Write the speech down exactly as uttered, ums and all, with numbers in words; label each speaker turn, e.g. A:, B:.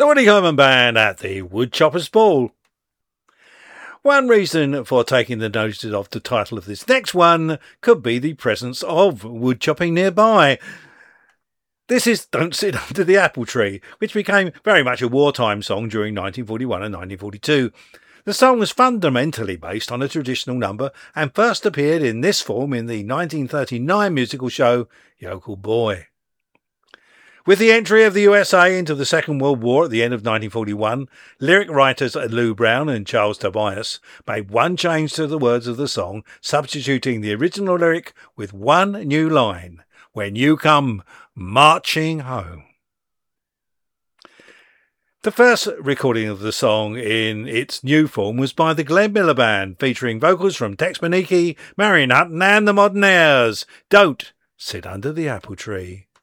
A: The Woody Herman Band at the Woodchoppers Ball. One reason for taking the notice of the title of this next one could be the presence of woodchopping nearby. This is Don't Sit Under the Apple Tree, which became very much a wartime song during nineteen forty-one and nineteen forty-two. The song was fundamentally based on a traditional number and first appeared in this form in the nineteen thirty-nine musical show Yokel Boy. With the entry of the U S A into the Second World War at the end of nineteen forty-one, lyric writers Lou Brown and Charles Tobias made one change to the words of the song, substituting the original lyric with one new line, "When you come marching home." The first recording of the song in its new form was by the Glenn Miller Band, featuring vocals from Tex Maneke, Marion Hutton and the Modernaires. Don't Sit Under the Apple Tree.